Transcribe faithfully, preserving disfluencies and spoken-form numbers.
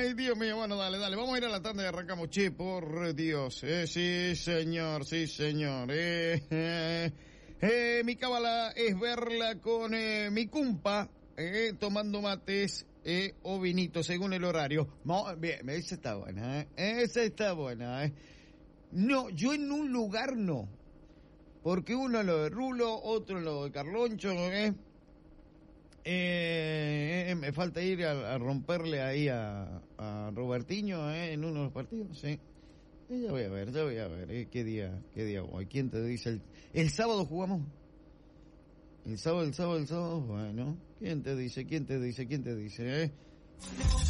Ay, Dios mío, bueno, dale, dale, vamos a ir a la tanda y arrancamos, che, por Dios, eh, sí, señor, sí, señor, eh, eh, eh, mi cábala es verla con eh, mi cumpa, eh, tomando mates, eh, o vinito, según el horario. No, bien, esa está buena, eh, esa está buena, eh. No, yo en un lugar no, porque uno en lo de Rulo, otro en lo de Carloncho, eh. Eh, eh, me falta ir a, a romperle ahí a, a Robertinho eh, en uno de los partidos, sí. Eh, ya voy a ver, ya voy a ver, eh, qué día, qué día voy. ¿Quién te dice? El, el sábado jugamos. El sábado, el sábado, el sábado, bueno. ¿Quién te dice? ¿Quién te dice? ¿Quién te dice? Eh?